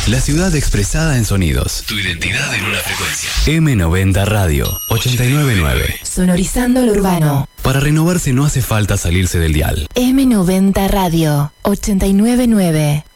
La ciudad expresada en sonidos. Tu identidad en una frecuencia. M90 Radio 899. Sonorizando lo urbano. Para renovarse no hace falta salirse del dial. M90 Radio 899.